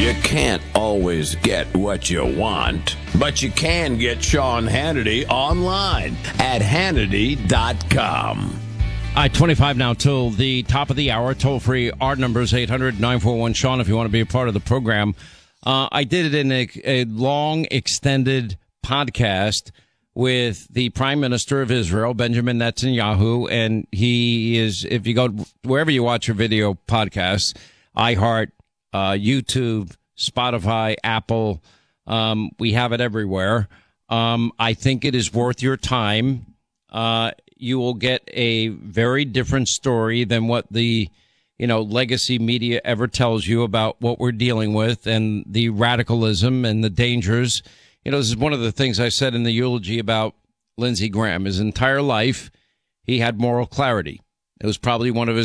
You can't always get what you want, but you can get Sean Hannity online at Hannity.com. 25 now till the top of the hour. Toll free. Our number is 800-941-SEAN if you want to be a part of the program. I did it in a long, extended podcast with the Prime Minister of Israel, Benjamin Netanyahu, and he is, if you go wherever you watch your video podcasts, iHeart, YouTube, Spotify, Apple, we have it everywhere. I think it is worth your time. You will get a very different story than what the, legacy media ever tells you about what we're dealing with and the radicalism and the dangers. This is one of the things I said in the eulogy about Lindsey Graham. His entire life, he had moral clarity. It was probably one of his